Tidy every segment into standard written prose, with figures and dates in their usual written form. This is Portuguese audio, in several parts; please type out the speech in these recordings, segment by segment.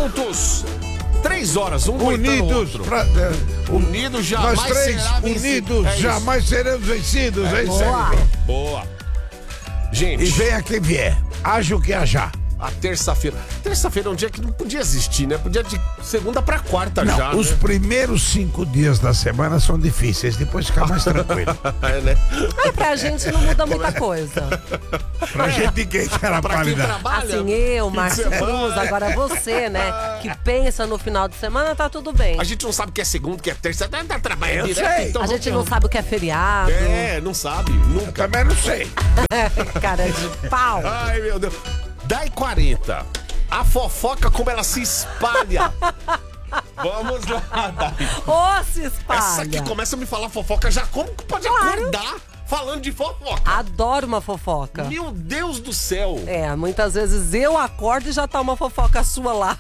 juntos 3 horas, um unidos outro. Unidos jamais nós três será vencido. unidos jamais seremos vencidos. É isso aí. Boa. Gente. E venha quem vier. Haja o que haja. A terça-feira. Terça-feira é um dia que não podia existir, né? Podia de segunda pra quarta não, já. Os primeiros 5 dias da semana são difíceis, depois fica mais tranquilo. É, né? Pra gente não muda muita coisa. Pra gente que era Pra quem qualidade. trabalha. Assim, eu, Márcio Cruz, agora você, né? Que pensa no final de semana, tá tudo bem. A gente não sabe o que é segunda, o que é terça. Tá trabalhando Eu direto. sei. Então A gente não sabe o que é feriado. É, não sabe. Eu Nunca. também não sei. Cara de pau. Ai, meu Deus. 10h40. A fofoca, como ela se espalha. Vamos lá, Dai. Ô, se espalha. Essa aqui começa a me falar fofoca já. Como que pode acordar falando de fofoca? Adoro uma fofoca. Meu Deus do céu. É, muitas vezes eu acordo e já tá uma fofoca sua lá.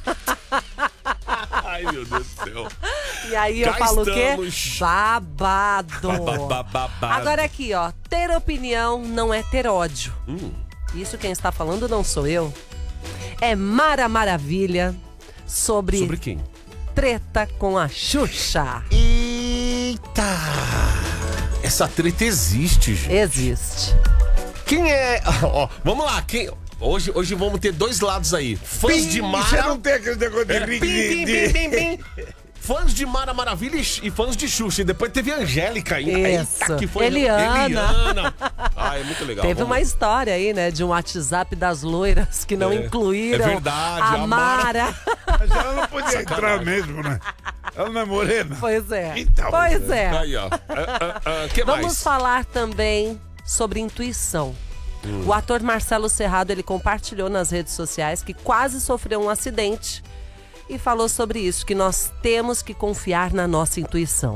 Ai, meu Deus do céu. E aí eu Cá falo o quê? estamos. Babado. Babado. Agora aqui, ó. Ter opinião não é ter ódio. Isso quem está falando não sou eu. É Mara Maravilha sobre quem? treta com a Xuxa. Eita! Essa treta existe, gente. Existe. Quem é... Ó, vamos lá. Hoje vamos ter 2 lados aí. Fãs de Mara... Você não tem aquele negócio de ring Fãs de Mara Maravilha e fãs de Xuxa. E depois teve a Angélica ainda. Isso. Eita, que foi Eliana. Ah, é muito legal. Teve uma história aí, né, de um WhatsApp das loiras que não incluíram é verdade, a Mara. Mas ela não podia entrar mesmo, né? Ela não é morena. Pois é. Então, Pois é. Aí, ó. Que Vamos mais? falar também sobre intuição. O ator Marcelo Serrado, ele compartilhou nas redes sociais que quase sofreu um acidente e falou sobre isso, que nós temos que confiar na nossa intuição.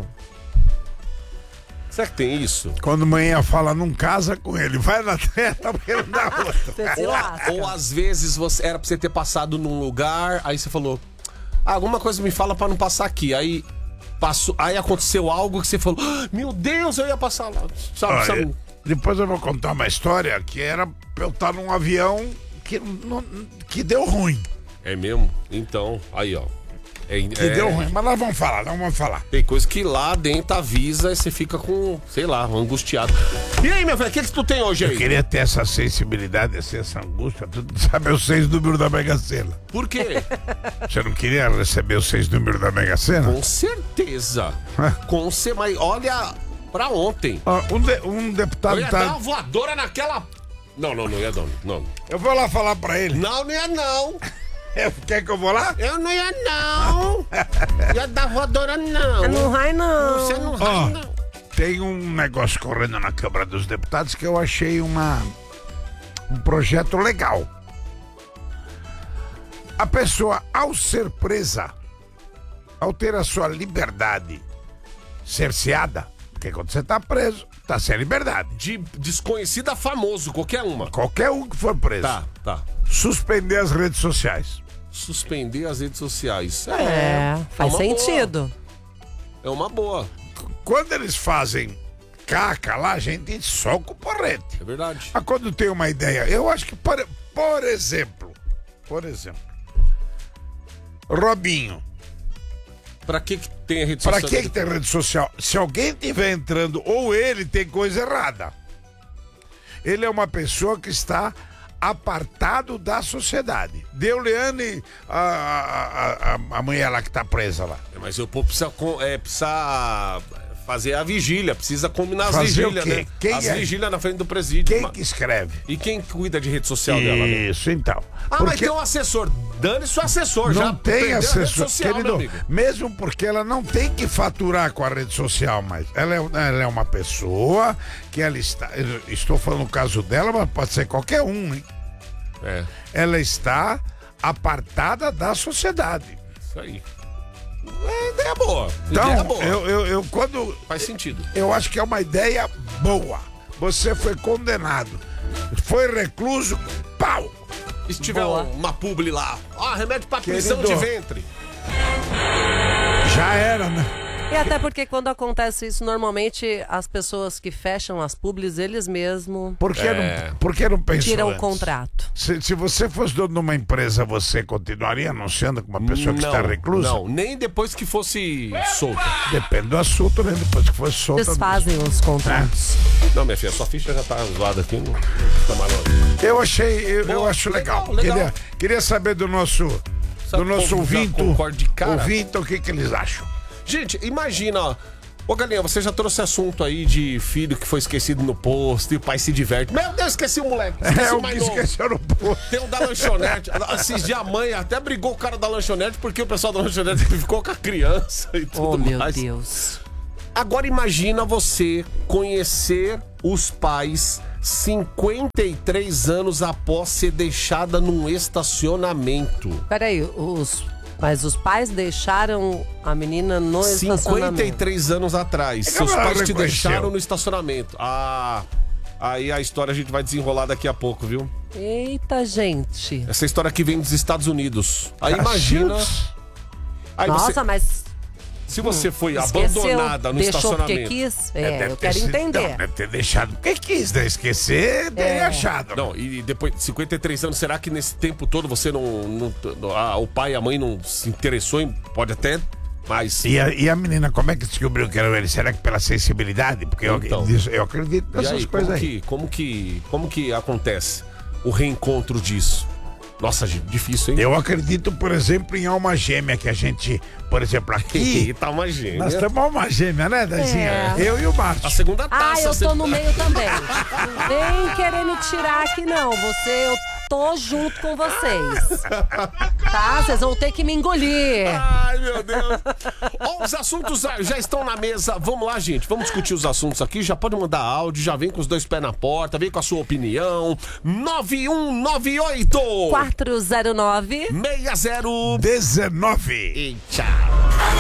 Será que tem isso? Quando manhã fala, não casa com ele, vai na treta porque não dá outra. Você se lasca. Ou às vezes era pra você ter passado num lugar, aí você falou, alguma coisa me fala pra não passar aqui. Aí aconteceu algo que você falou, meu Deus, eu ia passar lá. Sabe? Depois eu vou contar uma história que era pra eu estar num avião que deu ruim. É mesmo? Então, aí ó. Que deu ruim, mas nós vamos falar. Tem coisa que lá dentro avisa e você fica com, sei lá, angustiado. E aí, meu velho, o que tu tem hoje aí? Eu queria ter essa sensibilidade, essa angústia, tudo, saber os 6 números da Mega Sena. Por quê? Você não queria receber os 6 números da Mega Sena? Com certeza. Mas olha pra ontem. Um deputado Eu ia dar uma voadora naquela... Não ia dar, não. Eu vou lá falar pra ele. Não ia não. Quer que eu vou lá? Eu não ia não. Ia dar voadora não. Não vai não. Você não vai não. Tem um negócio correndo na Câmara dos Deputados que eu achei um projeto legal. A pessoa, ao ser presa, ao ter a sua liberdade cerceada, porque quando você tá preso, tá sem liberdade. De desconhecida a famoso, qualquer uma. Qualquer um que for preso. Tá. Suspender as redes sociais. Suspender as redes sociais. Faz uma sentido. É uma boa. Quando eles fazem caca lá, a gente soca o porrete. É verdade. Mas quando tem uma ideia, eu acho que, por exemplo, Robinho. Pra que tem a rede social? Pra que tem rede social? Se alguém estiver entrando, ou ele tem coisa errada. Ele é uma pessoa que está apartado da sociedade. Deuleane, a mulher lá que tá presa lá. Mas o povo precisa fazer a vigília, precisa combinar as Fazer vigílias, o quê? né? Quem as é? vigílias na frente do presídio. Quem que escreve? E quem cuida de rede social dela, né? Isso, então. Mas tem um assessor. Dane-se o assessor. Não já tem perdeu a rede assessor, social, querido, meu amigo. mesmo porque ela não tem que faturar com a rede social mais. Ela é uma pessoa que ela está... Estou falando o caso dela, mas pode ser qualquer um, hein? Ela está apartada da sociedade. Isso aí. É ideia boa. Então, ideia boa. eu quando... Faz sentido. Eu acho que é uma ideia boa. Você foi condenado, foi recluso, pau! E se tiver Boa. uma publi lá, remédio pra prisão Querido, de ventre. já era, né? E até porque quando acontece isso, normalmente as pessoas que fecham as publis, eles mesmos Por que não pensou tiram o antes? contrato. Se você fosse dono de uma empresa, você continuaria anunciando com uma pessoa que está reclusa? Não, nem depois que fosse solta. Depende do assunto, né? Depois que fosse solta. Desfazem os contratos. Não, minha filha, sua ficha já tá zoada aqui. Não tá mais longe. Eu acho legal. Legal. Queria saber do nosso Sabe como já ouvinte, concordo de cara? ouvinte, o que eles acham. Gente, imagina, ó. Ô, Galinha, você já trouxe assunto aí de filho que foi esquecido no posto e o pai se diverte. Meu Deus, esqueci o moleque. Esqueci o O mais que novo. esqueceu no posto. Tem um da lanchonete. Esses dias a mãe até brigou com o cara da lanchonete porque o pessoal da lanchonete ficou com a criança e tudo Oh, meu mais. Deus. Agora imagina você conhecer os pais 53 anos após ser deixada num estacionamento. Peraí, mas os pais deixaram a menina no estacionamento. 53 anos atrás. É que Seus ela pais te reconheceu. deixaram no estacionamento. Ah, aí a história a gente vai desenrolar daqui a pouco, viu? Eita, gente. Essa história aqui vem dos Estados Unidos. Aí imagina. Aí Nossa, você, mas se você foi esqueceu, abandonada no deixou porque estacionamento. quis? Deve Eu ter quero sido- entender. Não, deve ter deixado porque quis, né? Esquecer, ter achado. Não, e depois de 53 anos, será que nesse tempo todo você o pai e a mãe não se interessou em. Pode até. Mas. E a menina, como é que descobriu que era ele? Será que pela sensibilidade? Porque Então. eu acredito E nessas aí, coisas aí. como que acontece o reencontro disso? Nossa, gente, difícil, hein? Eu acredito, por exemplo, em alma gêmea, que a gente, por exemplo, aqui. Tá uma gêmea. Nós temos alma gêmea, né, Dazinha? É. Eu e o Márcio. A segunda taça. Ah, eu você- tô no meio também. Não vem querer me tirar aqui, não. Eu tô junto com vocês. Tá? Vocês vão ter que me engolir. Ai, meu Deus. Ó, os assuntos já estão na mesa. Vamos lá, gente. Vamos discutir os assuntos aqui. Já pode mandar áudio, já vem com os dois pés na porta, vem com a sua opinião. 9198 409 60 19. e tchau.